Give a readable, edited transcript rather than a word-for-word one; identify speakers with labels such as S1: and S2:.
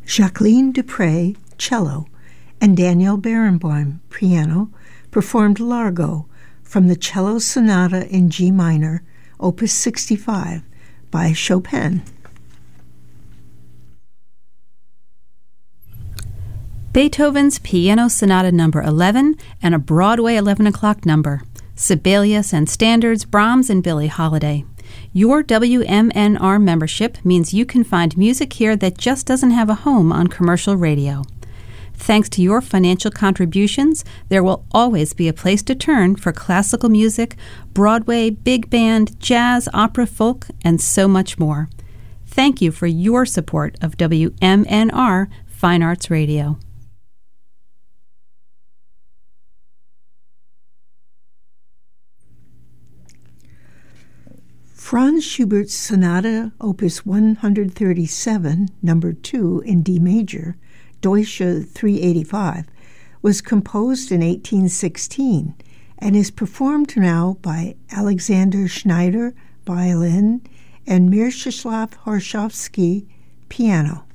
S1: Jacqueline Dupre, cello, and Daniel Barenboim, piano, performed Largo from the Cello Sonata in G minor, Opus 65, by Chopin.
S2: Beethoven's Piano Sonata No. 11 and a Broadway 11 o'clock number. Sibelius and Standards, Brahms, and Billie Holiday. Your WMNR membership means you can find music here that just doesn't have a home on commercial radio. Thanks to your financial contributions, there will always be a place to turn for classical music, Broadway, big band, jazz, opera, folk, and so much more. Thank you for your support of WMNR Fine Arts Radio.
S1: Franz Schubert's Sonata Opus 137, number 2 in D major, Deutsche 385, was composed in 1816 and is performed now by Alexander Schneider, violin, and Mieczysław Horszowski, piano.